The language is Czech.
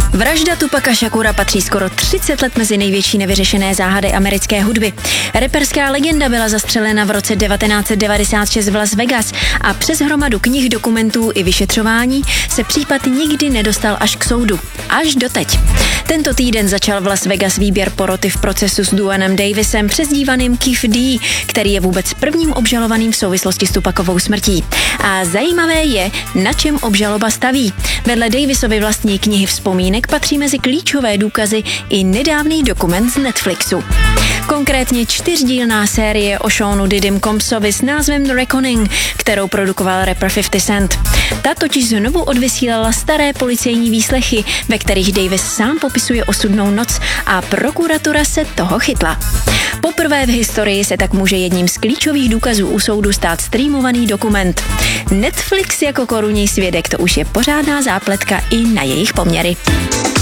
Vražda Tupaka Šakura patří skoro 30 let mezi největší nevyřešené záhady americké hudby. Raperská legenda byla zastřelena v roce 1996 v Las Vegas a přes hromadu knih, dokumentů i vyšetřování se případ nikdy nedostal až k soudu. Až doteď. Tento týden začal v Las Vegas výběr poroty v procesu s Duanem Davisem přezdívaným Kef D, který je vůbec prvním obžalovaným v souvislosti s Tupakovou smrtí. A zajímavé je, na čem obžaloba staví. Vedle Davisovy vlastní knihy vzpomínek patří mezi klíčové důkazy i nedávný dokument z Netflixu. Konkrétně 4dílná série o Seanu Diddym Combsovi s názvem The Reckoning, kterou produkoval rapper 50 Cent. Ta totiž znovu odvysílala staré policejní výslechy, ve kterých Davis sám popisuje osudnou noc a prokuratura se toho chytla. Poprvé v historii se tak může jedním z klíčových důkazů u soudu stát streamovaný dokument. Netflix jako korunní svědek, to už je pořádná zápletka i na jejich poměry.